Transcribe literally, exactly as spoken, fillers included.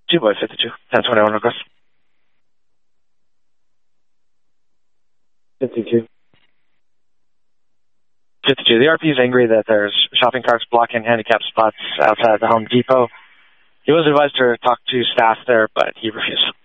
two boy, fifty-two. ten twenty-one request. fifty-two. fifty-two. The R P is angry that there's shopping carts blocking handicap spots outside the Home Depot. He was advised to talk to staff there, but he refused.